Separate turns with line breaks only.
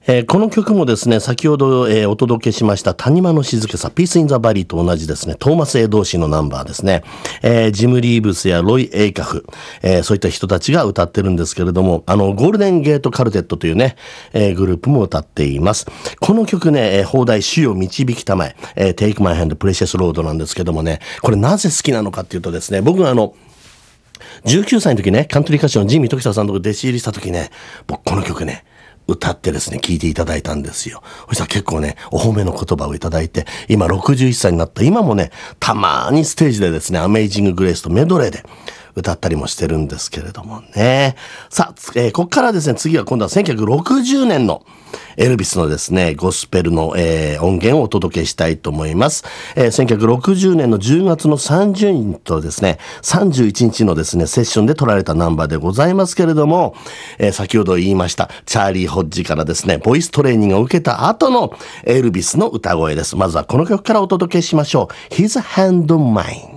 この曲もですね、先ほど、お届けしました谷間の静けさ、ピースインザバリーと同じですね、トーマス・エ同士のナンバーですね。ジム・リーブスやロイ・エイカフ、そういった人たちが歌ってるんですけれども、ゴールデン・ゲート・カルテットというね、グループも歌っています。この曲ね、放題主を導きたまえ、Take My Hand Precious Road なんですけどもね、これなぜ好きなのかっていうとですね、僕が19歳の時ね、カントリー歌手のジミー・トキサーさんと弟子入りした時ね、僕この曲ね、歌ってですね、聴いていただいたんですよ。そしたら結構ね、お褒めの言葉をいただいて、今61歳になった今もね、たまにステージでですね、アメイジング・グレイスとメドレーで歌ったりもしてるんですけれどもね。さあ、ここからですね、次は今度は1960年のエルビスのですね、ゴスペルの、音源をお届けしたいと思います。1960年の10月の30日とですね、31日のですね、セッションで撮られたナンバーでございますけれども、先ほど言いました、チャーリー・ホッジからですね、ボイストレーニングを受けた後のエルビスの歌声です。まずはこの曲からお届けしましょう。His Hand on Mine。